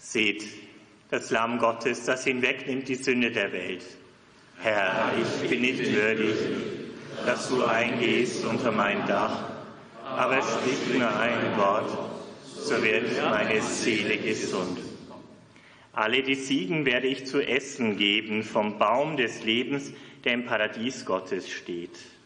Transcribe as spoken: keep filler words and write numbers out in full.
Seht, das Lamm Gottes, das hinwegnimmt die Sünde der Welt. Herr, ich bin nicht würdig, dass du eingehst unter mein Dach, aber sprich nur ein Wort, so wird meine Seele gesund. Alle die Ziegen werde ich zu essen geben vom Baum des Lebens, der im Paradies Gottes steht.